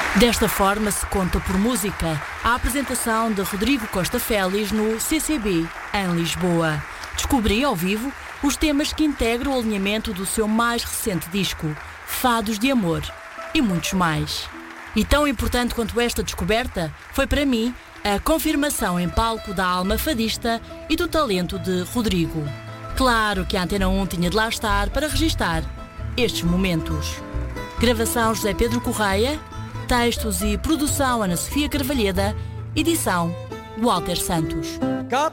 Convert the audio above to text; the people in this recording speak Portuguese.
Desta forma se conta por música a apresentação de Rodrigo Costa Félix no CCB, em Lisboa. Descobri ao vivo os temas que integram o alinhamento do seu mais recente disco, Fados de Amor, e muitos mais. E tão importante quanto esta descoberta foi para mim a confirmação em palco da alma fadista e do talento de Rodrigo. Claro que a Antena 1 tinha de lá estar para registar estes momentos. Gravação José Pedro Correia, textos e produção Ana Sofia Carvalheda, edição Walter Santos. Cá